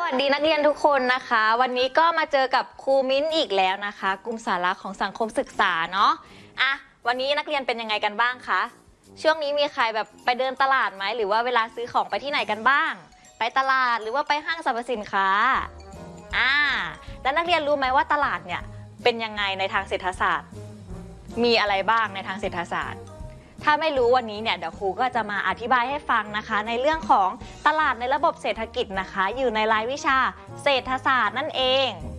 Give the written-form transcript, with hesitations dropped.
วัสดีนักเรียนทุกคนนะคะวันนี้ก็มาเจอกับครูมิ้นอีกแล้วนะคะกลุ่มสาระของสังคมศึกษาเนาะวันนี้นักเรียนเป็นยังไงกันบ้างคะช่วงนี้มีใครแบบไปเดินตลาดไหมหรือว่าเวลาซื้อของไปที่ไหนกันบ้างไปตลาดหรือว่าไปห้างสรรพสินค้าแล้วนักเรียนรู้ไหมว่าตลาดเนี่ยเป็นยังไงในทางเศรษฐศาสตร์มีอะไรบ้างในทางเศรษฐศาสตร์ถ้าไม่รู้วันนี้เนี่ยเดี๋ยวครูก็จะมาอธิบายให้ฟังนะคะในเรื่องของตลาดในระบบเศรษฐกิจนะคะอยู่ในรายวิชาเศรษฐศาสตร์นั่นเอง